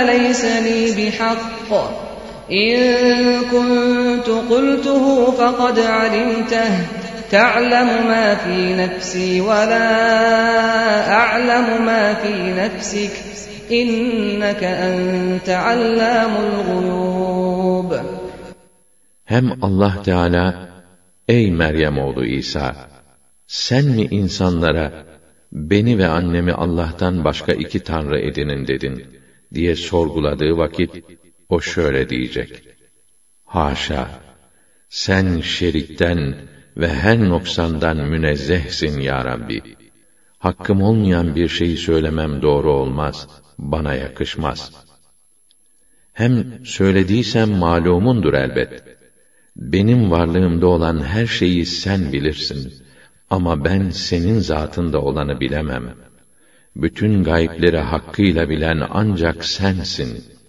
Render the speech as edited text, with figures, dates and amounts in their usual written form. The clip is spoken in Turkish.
لَيْسَ لِي بِحَقٍّ إِن كُنتُ قُلْتُهُ فَقَدْ عَلِمْتَهُ تَعْلَمُ مَا فِي نَفْسِي وَلَا أَعْلَمُ مَا فِي نَفْسِكَ إِنَّكَ أَنْتَ عَلَّامُ الْغُيُوبِ. Hem Allah Teala, ey Meryem oğlu İsa, sen mi insanlara beni ve annemi Allah'tan başka iki tanrı edinin dedin diye sorguladığı vakit o şöyle diyecek: haşa, sen şerikten ve her noksandan münezzehsin ya Rabbi. Hakkım olmayan bir şeyi söylemem doğru olmaz, bana yakışmaz. Hem söylediysem malumundur elbet. Benim varlığımda olan her şeyi sen bilirsin. Ama ben senin zatında olanı bilemem. Bütün gaybleri hakkıyla bilen ancak sensin.